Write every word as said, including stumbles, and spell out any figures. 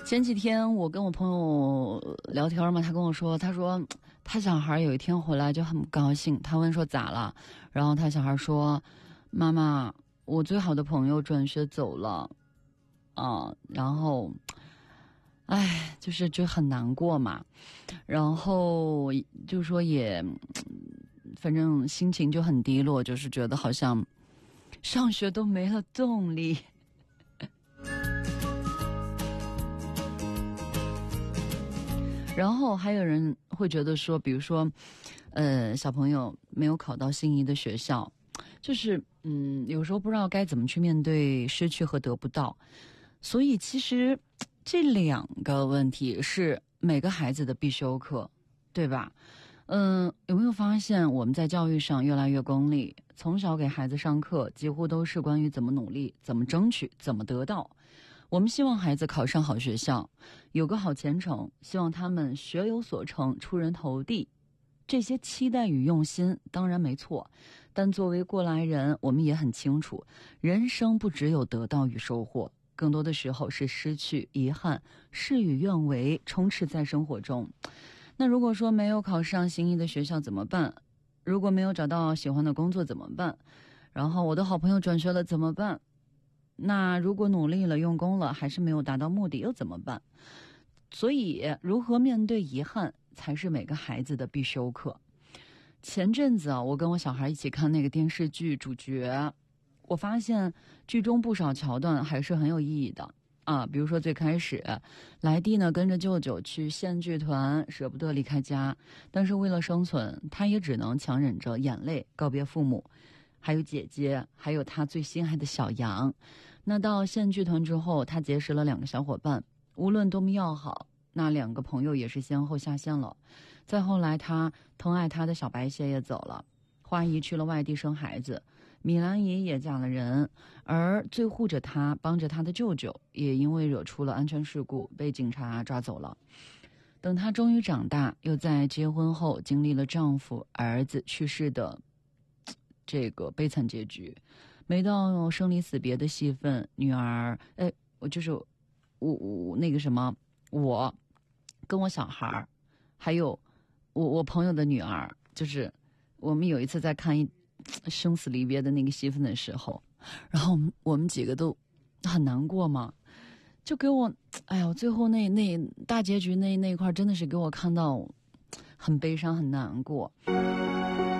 前几天我跟我朋友聊天嘛，他跟我说，他说他小孩有一天回来就很不高兴，他问说咋了，然后他小孩说，妈妈，我最好的朋友转学走了啊，然后哎，就是就很难过嘛，然后就说也反正心情就很低落，就是觉得好像上学都没了动力。然后还有人会觉得说，比如说呃小朋友没有考到心仪的学校，就是嗯有时候不知道该怎么去面对失去和得不到。所以其实这两个问题是每个孩子的必修课，对吧？嗯，有没有发现我们在教育上越来越功利，从小给孩子上课几乎都是关于怎么努力，怎么争取，怎么得到。我们希望孩子考上好学校，有个好前程，希望他们学有所成，出人头地。这些期待与用心当然没错，但作为过来人，我们也很清楚，人生不只有得到与收获，更多的时候是失去、遗憾、事与愿违，充斥在生活中。那如果说没有考上心仪的学校怎么办？如果没有找到喜欢的工作怎么办？然后我的好朋友转学了怎么办？那如果努力了用功了还是没有达到目的又怎么办？所以如何面对遗憾才是每个孩子的必修课。前阵子啊，我跟我小孩一起看那个电视剧主角，我发现剧中不少桥段还是很有意义的啊。比如说最开始莱蒂呢跟着舅舅去县剧团，舍不得离开家，但是为了生存他也只能强忍着眼泪告别父母，还有姐姐，还有他最心爱的小羊。那到县剧团之后，他结识了两个小伙伴，无论多么要好，那两个朋友也是先后下线了。再后来他疼爱他的小白蟹也走了，花姨去了外地生孩子，米兰姨也嫁了人，而最护着他帮着他的舅舅也因为惹出了安全事故被警察抓走了。等他终于长大，又在结婚后经历了丈夫儿子去世的这个悲惨结局。每到生离死别的戏份，女儿哎，我就是我我那个什么，我跟我小孩还有我我朋友的女儿，就是我们有一次在看一生死离别的那个戏份的时候，然后我们我们几个都很难过嘛，就给我哎呀，最后那那大结局那那一块真的是给我看到很悲伤很难过。